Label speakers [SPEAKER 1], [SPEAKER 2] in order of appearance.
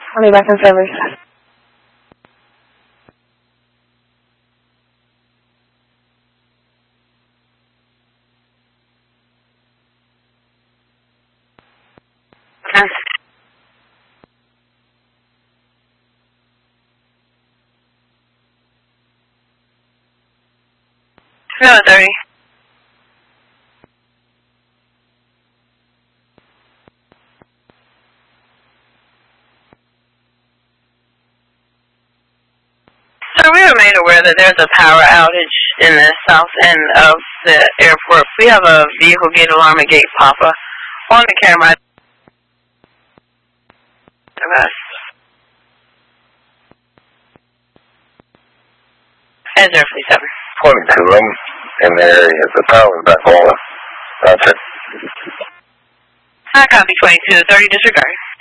[SPEAKER 1] I'll be back in service.
[SPEAKER 2] Okay. 30. So we were made aware that there's a power outage in the south end of the airport. We have a vehicle gate alarm at Gate Papa on the camera. As Air Fleet 7.
[SPEAKER 3] 22 of them in the area. The power's back on. That's it.
[SPEAKER 2] I copy 22. 30 disregard.